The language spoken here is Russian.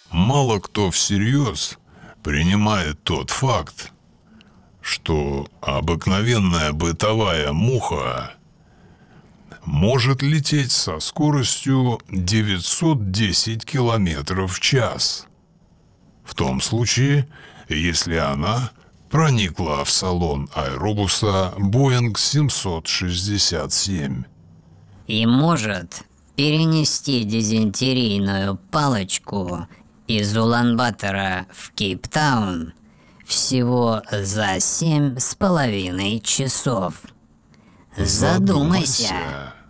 Мало кто всерьез принимает тот факт, что обыкновенная бытовая муха может лететь со скоростью 910 километров в час. В том случае, если она проникла в салон аэробуса Boeing 767. И может перенести дизентерийную палочку из Улан-Батора в Кейптаун всего за 7,5 часов. Задумайся.